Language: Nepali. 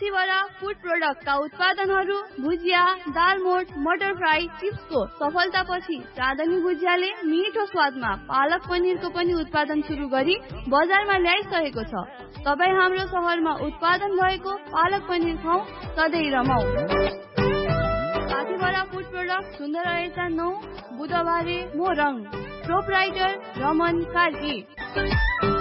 साथीभरा फूड प्रोडक्टका उत्पादनहरू भुजिया, दालमोट, मटर फ्राई, चिप्सको सफलतापछि चाँदनी भुजियाले मिठो स्वादमा पालक पनिरको पनि उत्पादन सुरु गरी बजारमा ल्याइसकेको छ। तपाईँ हाम्रो सहरमा उत्पादन भएको पालक पनिर खाऊ, सधैँ रमाऊ। साथीभरा फूड प्रोडक्ट सुन्दर रहेछ 9 बुधबारे मोरङ, प्रोपराइटर रमन कार्की।